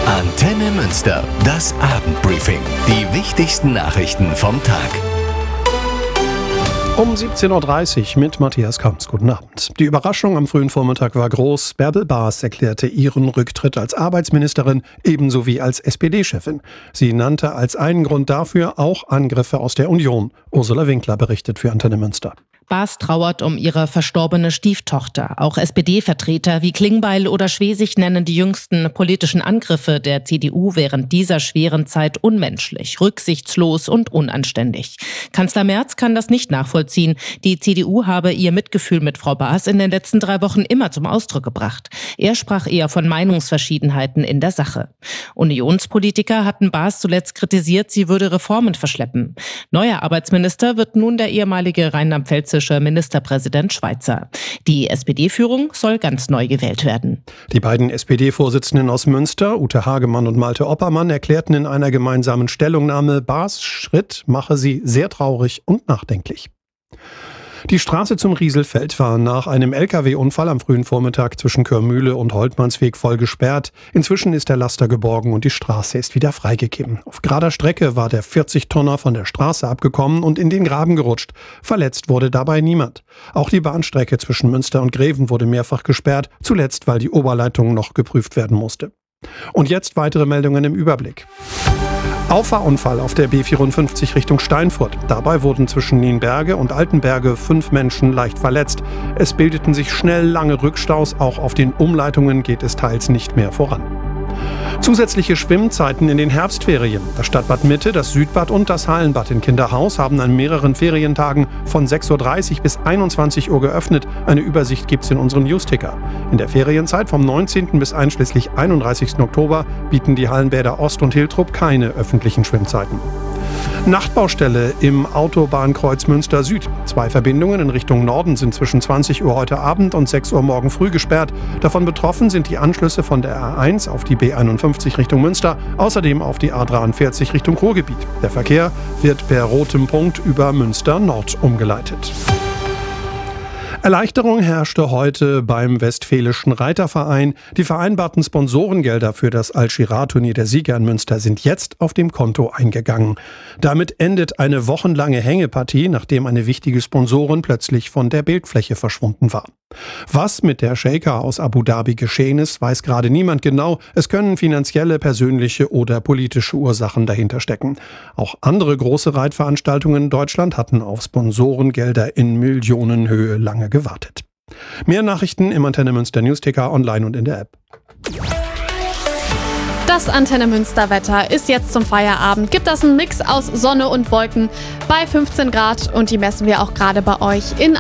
Antenne Münster, das Abendbriefing. Die wichtigsten Nachrichten vom Tag. Um 17.30 Uhr mit Matthias Kamps. Guten Abend. Die Überraschung am frühen Vormittag war groß. Bärbel Baas erklärte ihren Rücktritt als Arbeitsministerin ebenso wie als SPD-Chefin. Sie nannte als einen Grund dafür auch Angriffe aus der Union. Ursula Winkler berichtet für Antenne Münster. Baas trauert um ihre verstorbene Stieftochter. Auch SPD-Vertreter wie Klingbeil oder Schwesig nennen die jüngsten politischen Angriffe der CDU während dieser schweren Zeit unmenschlich, rücksichtslos und unanständig. Kanzler Merz kann das nicht nachvollziehen. Die CDU habe ihr Mitgefühl mit Frau Baas in den letzten 3 Wochen immer zum Ausdruck gebracht. Er sprach eher von Meinungsverschiedenheiten in der Sache. Unionspolitiker hatten Baas zuletzt kritisiert, sie würde Reformen verschleppen. Neuer Arbeitsminister wird nun der ehemalige rheinland-pfälzische Ministerpräsident Schweizer. Die SPD-Führung soll ganz neu gewählt werden. Die beiden SPD-Vorsitzenden aus Münster, Ute Hagemann und Malte Oppermann, erklärten in einer gemeinsamen Stellungnahme, Baas' Schritt mache sie sehr traurig und nachdenklich. Die Straße zum Rieselfeld war nach einem LKW-Unfall am frühen Vormittag zwischen Körmühle und Holtmannsweg voll gesperrt. Inzwischen ist der Laster geborgen und die Straße ist wieder freigegeben. Auf gerader Strecke war der 40-Tonner von der Straße abgekommen und in den Graben gerutscht. Verletzt wurde dabei niemand. Auch die Bahnstrecke zwischen Münster und Greven wurde mehrfach gesperrt, zuletzt weil die Oberleitung noch geprüft werden musste. Und jetzt weitere Meldungen im Überblick. Auffahrunfall auf der B54 Richtung Steinfurt. Dabei wurden zwischen Nienberge und Altenberge 5 Menschen leicht verletzt. Es bildeten sich schnell lange Rückstaus. Auch auf den Umleitungen geht es teils nicht mehr voran. Zusätzliche Schwimmzeiten in den Herbstferien. Das Stadtbad Mitte, das Südbad und das Hallenbad in Kinderhaus haben an mehreren Ferientagen von 6.30 Uhr bis 21 Uhr geöffnet. Eine Übersicht gibt's in unserem Newsticker. In der Ferienzeit vom 19. bis einschließlich 31. Oktober bieten die Hallenbäder Ost und Hiltrup keine öffentlichen Schwimmzeiten. Nachtbaustelle im Autobahnkreuz Münster Süd. 2 Verbindungen in Richtung Norden sind zwischen 20 Uhr heute Abend und 6 Uhr morgen früh gesperrt. Davon betroffen sind die Anschlüsse von der A1 auf die B51 Richtung Münster, außerdem auf die A43 Richtung Ruhrgebiet. Der Verkehr wird per rotem Punkt über Münster Nord umgeleitet. Erleichterung herrschte heute beim Westfälischen Reiterverein. Die vereinbarten Sponsorengelder für das Al-Shirah-Turnier der Sieger in Münster sind jetzt auf dem Konto eingegangen. Damit endet eine wochenlange Hängepartie, nachdem eine wichtige Sponsorin plötzlich von der Bildfläche verschwunden war. Was mit der Sheikha aus Abu Dhabi geschehen ist, weiß gerade niemand genau. Es können finanzielle, persönliche oder politische Ursachen dahinter stecken. Auch andere große Reitveranstaltungen in Deutschland hatten auf Sponsorengelder in Millionenhöhe lange gewartet. Mehr Nachrichten im Antenne Münster Newsticker online und in der App. Das Antenne Münster Wetter ist jetzt zum Feierabend. Gibt das einen Mix aus Sonne und Wolken bei 15 Grad und die messen wir auch gerade bei euch in